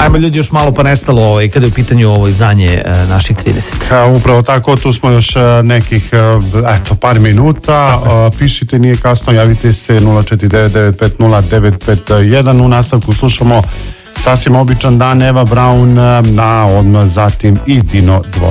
Ajmo ljudi, još malo pa nestalo kada je u pitanju ovo izdanje naših 30. Upravo tako, tu smo još nekih par minuta. Pišite, nije kasno, javite se 0499509551. U nastavku slušamo Sasvim običan dan, Eva Braun, na odmah zatim i Dino Dvor.